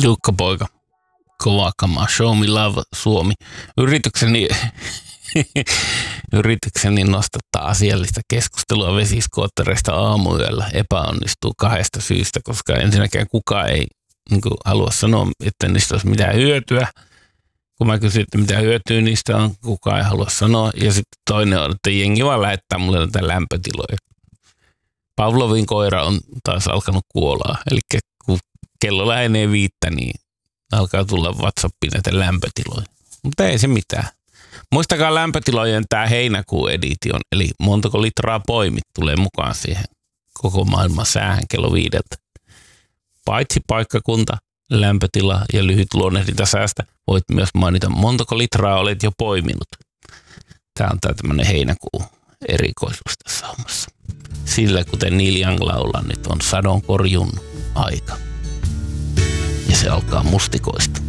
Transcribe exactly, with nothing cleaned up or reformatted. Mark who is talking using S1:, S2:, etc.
S1: Jukka Poika, kova kama, Show Me Love Suomi. Yritykseni, yritykseni nostattaa asiallista keskustelua vesiskoottereista aamuyöllä epäonnistuu kahdesta syystä, koska ensinnäkään kukaan ei niin kuin, halua sanoa, että niistä olisi mitään hyötyä. Kun mä kysyn, että mitä hyötyä niistä on, kukaan ei halua sanoa. Ja sitten toinen on, että jengi vaan lähettää mulle näitä lämpötiloja. Pavlovin koira on taas alkanut kuolaa. Eli kun kello lähenee viittä, niin alkaa tulla WhatsAppiin näitä lämpötiloja. Mutta ei se mitään. Muistakaa lämpötilojen tämä heinäkuun edition, eli montako litraa poimit tulee mukaan siihen koko maailman säähän kello viideltä. Paitsi paikkakunta, lämpötila ja lyhyt luonnehdinta säästä, voit myös mainita montako litraa olet jo poiminut. Tämä on tämä tämmöinen heinäkuun erikoisuus tässä hommassa. Sillä kuten Neil Young laulaa, nyt on sadonkorjun aika. Ja se alkaa mustikoista.